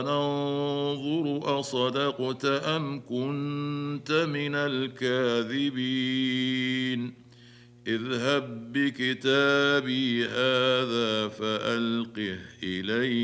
ننظر أصدقت أم كنت من الكاذبين اذهب بكتابي هذا فألقه إلي